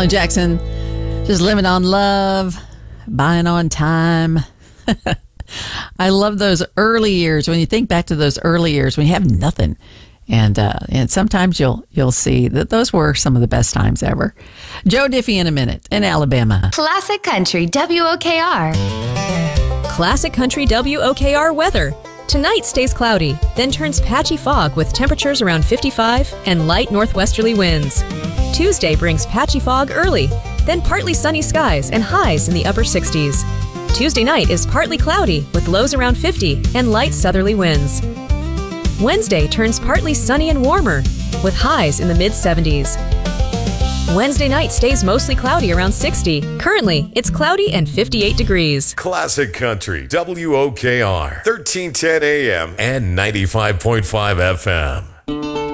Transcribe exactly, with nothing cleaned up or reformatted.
Alan Jackson, just living on love, buying on time. I love those early years. When you think back to those early years, when you have nothing, and uh, and sometimes you'll you'll see that those were some of the best times ever. Joe Diffie in a minute in Alabama. Classic Country W O K R. Classic Country W O K R weather. Tonight stays cloudy, then turns patchy fog with temperatures around fifty-five and light northwesterly winds. Tuesday brings patchy fog early, then partly sunny skies and highs in the upper sixties. Tuesday night is partly cloudy with lows around fifty and light southerly winds. Wednesday turns partly sunny and warmer with highs in the mid seventies. Wednesday night stays mostly cloudy around sixty. Currently, it's cloudy and fifty-eight degrees. Classic Country W O K R, thirteen ten A M and ninety-five point five F M.